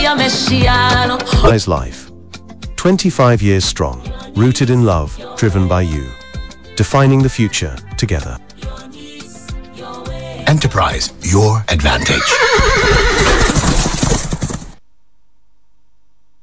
Messia messiano. Enterprise Life. 25 years strong, rooted in love, driven by you. Defining the future together. Enterprise, your advantage.